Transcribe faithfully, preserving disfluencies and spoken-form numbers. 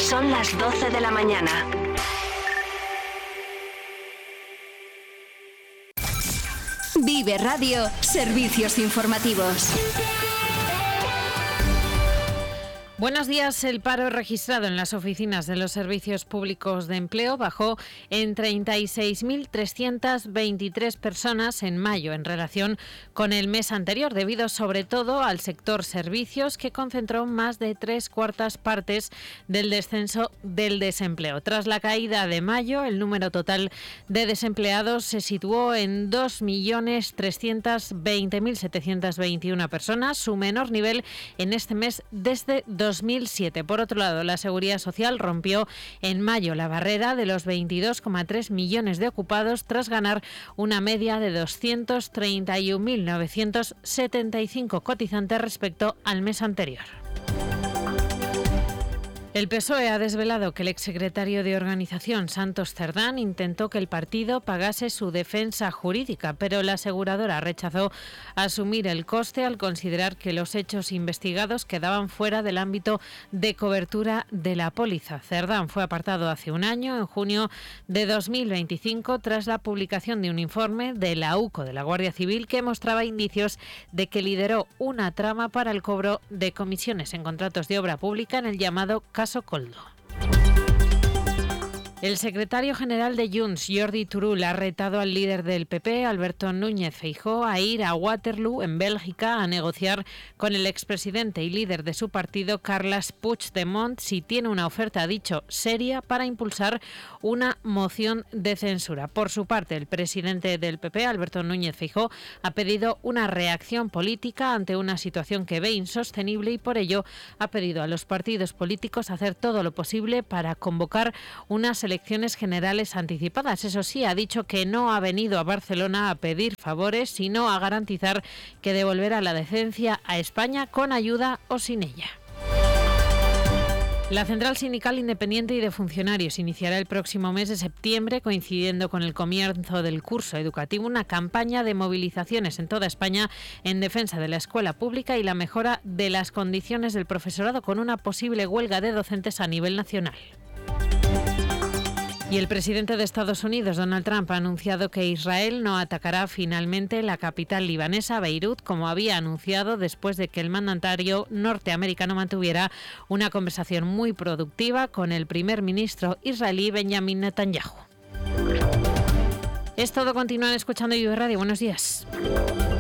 Son las doce de la mañana. Vive Radio, servicios informativos. Buenos días. El paro registrado en las oficinas de los servicios públicos de empleo bajó en treinta y seis mil trescientas veintitrés personas en mayo en relación con el mes anterior, debido sobre todo al sector servicios, que concentró más de tres cuartas partes del descenso del desempleo. Tras la caída de mayo, el número total de desempleados se situó en dos millones trescientas veinte mil setecientas veintiuna personas, su menor nivel en este mes desde dos mil siete. Por otro lado, la Seguridad Social rompió en mayo la barrera de los veintidós coma tres millones de ocupados, tras ganar una media de doscientos treinta y un mil novecientos setenta y cinco cotizantes respecto al mes anterior. El P S O E ha desvelado que el exsecretario de Organización, Santos Cerdán, intentó que el partido pagase su defensa jurídica, pero la aseguradora rechazó asumir el coste al considerar que los hechos investigados quedaban fuera del ámbito de cobertura de la póliza. Cerdán fue apartado hace un año, en junio de dos mil veinticinco, tras la publicación de un informe de la U C O de la Guardia Civil que mostraba indicios de que lideró una trama para el cobro de comisiones en contratos de obra pública en el llamado caso Coldo. El secretario general de Junts, Jordi Turull, ha retado al líder del P P, Alberto Núñez Feijóo, a ir a Waterloo, en Bélgica, a negociar con el expresidente y líder de su partido, Carles Puigdemont, si tiene una oferta, ha dicho, seria para impulsar una moción de censura. Por su parte, el presidente del P P, Alberto Núñez Feijóo, ha pedido una reacción política ante una situación que ve insostenible y por ello ha pedido a los partidos políticos hacer todo lo posible para convocar unas elecciones generales anticipadas. Eso sí, ha dicho que no ha venido a Barcelona a pedir favores, sino a garantizar que devolverá la decencia a España con ayuda o sin ella. La Central Sindical Independiente y de Funcionarios iniciará el próximo mes de septiembre, coincidiendo con el comienzo del curso educativo, una campaña de movilizaciones en toda España en defensa de la escuela pública y la mejora de las condiciones del profesorado, con una posible huelga de docentes a nivel nacional. Y el presidente de Estados Unidos, Donald Trump, ha anunciado que Israel no atacará finalmente la capital libanesa, Beirut, como había anunciado después de que el mandatario norteamericano mantuviera una conversación muy productiva con el primer ministro israelí, Benjamin Netanyahu. Es todo. Continúan escuchando Vive Radio. Buenos días.